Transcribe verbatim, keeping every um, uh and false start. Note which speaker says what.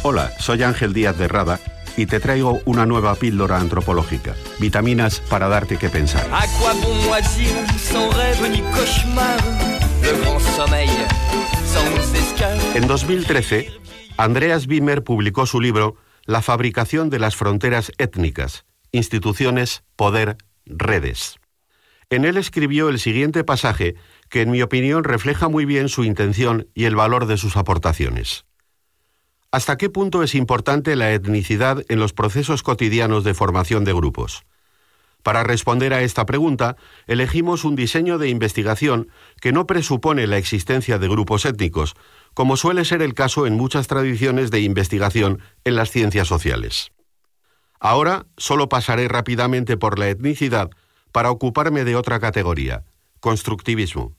Speaker 1: Hola, soy Ángel Díaz de Rada y te traigo una nueva píldora antropológica. Vitaminas para darte que pensar. En dos mil trece, Andreas Wimmer publicó su libro La fabricación de las fronteras étnicas, instituciones, poder, redes. En él escribió el siguiente pasaje que, en mi opinión, refleja muy bien su intención y el valor de sus aportaciones. ¿Hasta qué punto es importante la etnicidad en los procesos cotidianos de formación de grupos? Para responder a esta pregunta, elegimos un diseño de investigación que no presupone la existencia de grupos étnicos, como suele ser el caso en muchas tradiciones de investigación en las ciencias sociales. Ahora solo pasaré rápidamente por la etnicidad para ocuparme de otra categoría, constructivismo.